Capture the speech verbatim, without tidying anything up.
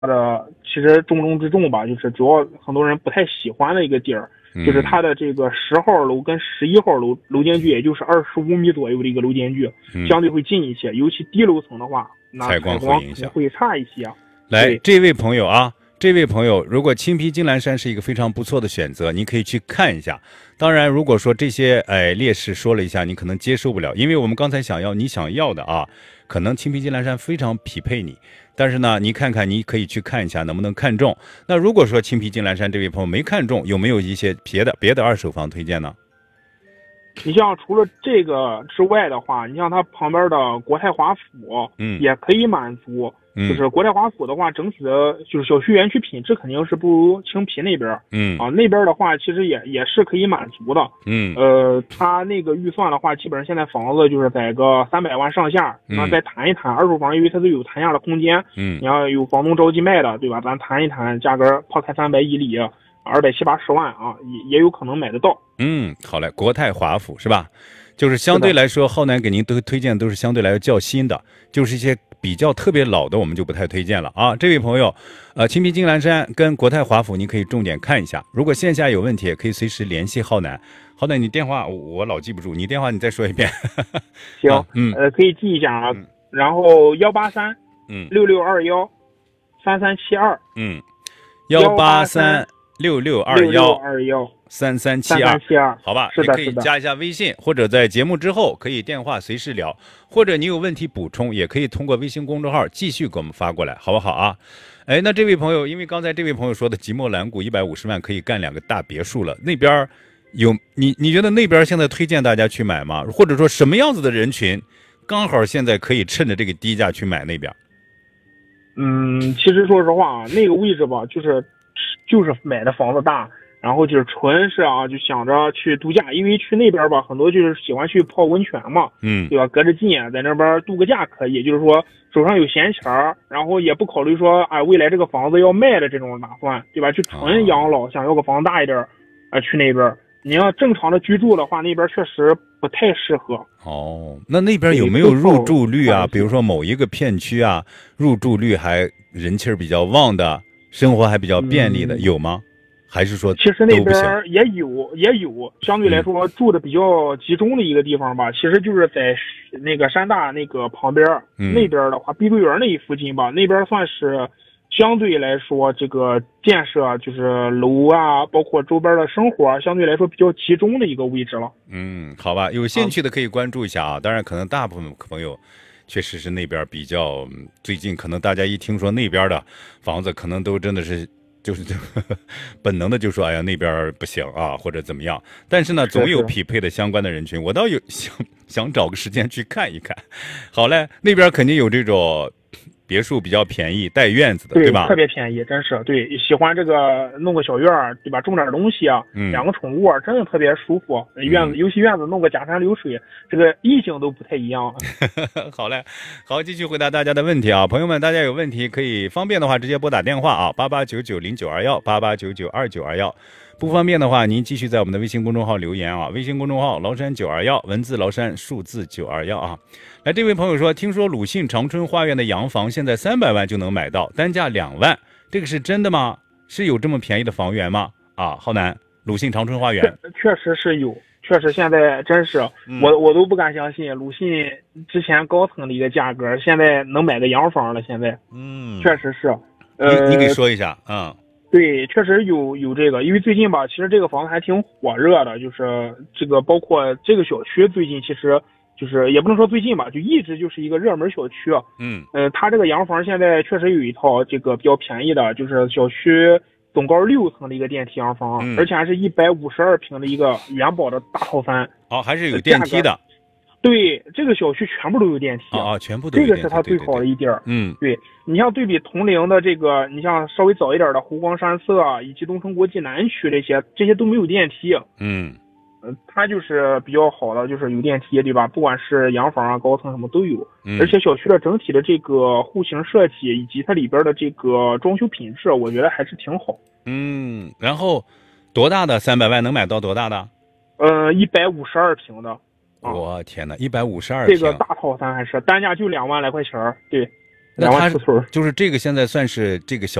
的其实重中之重吧，就是主要很多人不太喜欢的一个地儿，就是它的这个十号楼跟十一号楼楼间距，也就是二十五米左右的一个楼间距， 嗯、 相对会近一些。尤其低楼层的话，那采光会影响， 会差一些。 来，这位朋友啊。这位朋友，如果青皮金兰山是一个非常不错的选择，你可以去看一下。当然，如果说这些哎劣势说了一下，你可能接受不了，因为我们刚才想要你想要的啊，可能青皮金兰山非常匹配你。但是呢，你看看，你可以去看一下能不能看中。那如果说青皮金兰山这位朋友没看中，有没有一些别的别的二手房推荐呢？ 你像除了这个之外的话，你像它旁边的国泰华府， 嗯， 也可以满足。 嗯、 就是国泰华府的话，整体的就是小区园区品质肯定是不如青皮那边。 嗯啊，那边的话其实也也是可以满足的。 嗯， 呃，它那个预算的话，基本上现在房子就是在个三百万上下，那再谈一谈。二手房因为它都有谈价的空间。 嗯， 你要有房东着急卖的，对吧？咱谈一谈价格，抛开三百以里。二百七八十万啊，也也有可能买得到。 嗯，好嘞，国泰华府是吧？就是相对来说，浩南给您都推荐都是相对来说较新的，就是一些比较特别老的，我们就不太推荐了啊。这位朋友，呃，青皮金兰山跟国泰华府，你可以重点看一下。如果线下有问题，也可以随时联系浩南。浩南，你电话我我老记不住，你电话你再说一遍。 行， 啊、嗯， 呃，可以记一下啊。嗯、然后幺八三， 嗯， 六六二幺，三三七二， 嗯，幺八三。六六二幺二幺三三七二，好吧， 是的， 可以加一下微信，或者在节目之后可以电话随时聊，或者你有问题补充，也可以通过微信公众号继续给我们发过来，好不好啊？哎，那这位朋友，因为刚才这位朋友说的即墨蓝谷一百五十万可以干两个大别墅了，那边有你你觉得那边现在推荐大家去买吗？或者说什么样子的人群刚好现在可以趁着这个低价去买那边？ 嗯，其实说实话，那个位置吧，就是。就是买的房子大，然后就是纯是啊，就想着去度假，因为去那边吧，很多就是喜欢去泡温泉嘛， 嗯， 对吧？隔着近，在那边度个假可以，就是说手上有闲钱儿，然后也不考虑说啊未来这个房子要卖的这种打算，对吧？就纯养老，想要个房大一点，啊，去那边。你要正常的居住的话，那边确实不太适合。 哦，那那边有没有入住率啊？比如说某一个片区啊，入住率还人气儿比较旺的。生活还比较便利的、嗯、有吗？还是说其实那边也有也有，相对来说住的比较集中的一个地方吧，嗯、其实就是在那个山大那个旁边， 嗯、 那边的话，碧桂园那一附近吧，那边算是相对来说这个建设就是楼啊，包括周边的生活，相对来说比较集中的一个位置了。 嗯，好吧，有兴趣的可以关注一下啊。嗯、当然，可能大部分朋友。确实是那边比较，最近可能大家一听说那边的房子，可能都真的是就是呵呵本能的就说，哎呀那边不行啊，或者怎么样。但是呢，总有匹配的相关的人群，我倒有想想找个时间去看一看。好嘞，那边肯定有这种别墅比较便宜，带院子的，对, 对吧？ 特别便宜，真是对。喜欢这个弄个小院儿，对吧？种点东西啊， 嗯、 养个宠物，真的特别舒服。院子， 嗯、 尤其院子弄个假山流水，这个意境都不太一样。 好嘞，好，继续回答大家的问题啊，朋友们，大家有问题可以方便的话直接拨打电话啊，八八九九零九二幺，八八九九二九二幺。不方便的话，您继续在我们的微信公众号留言啊，微信公众号崂山九二幺，文字崂山，数字九二幺啊。来，这位朋友说，听说鲁信长春花园的洋房现在三百万就能买到，单价两万，这个是真的吗？是有这么便宜的房源吗？啊，浩南，鲁信长春花园确实是有，确实现在真是， 嗯、 我我都不敢相信，鲁信之前高层的一个价格，现在能买个洋房了，现在， 嗯， 确实是。呃， 你你给说一下啊。嗯对，确实有有这个，因为最近吧，其实这个房子还挺火热的，就是这个包括这个小区最近其实就是也不能说最近吧，就一直就是一个热门小区。 嗯， 呃，它这个洋房现在确实有一套这个比较便宜的，就是小区总高六层的一个电梯洋房， 嗯、 而且还是一百五十二平的一个元宝的大套房。 哦，还是有电梯的。 对，这个小区全部都有电梯啊、哦，全部都有电梯， 这个是它最好的一点。 嗯， 对，你像对比同龄的这个，你像稍微早一点的湖光山色啊，以及东城国际南区这些，这些都没有电梯。 嗯， 呃，它就是比较好的，就是有电梯，对吧？不管是洋房啊、高层什么都有。 嗯， 而且小区的整体的这个户型设计以及它里边的这个装修品质，我觉得还是挺好。 嗯，然后多大的三百万能买到多大的？ 呃，一百五十二平的。 我天哪，一百五十二这个大套餐还是单价就两万来块钱儿，对。 那他两万出头。 就是这个现在算是这个小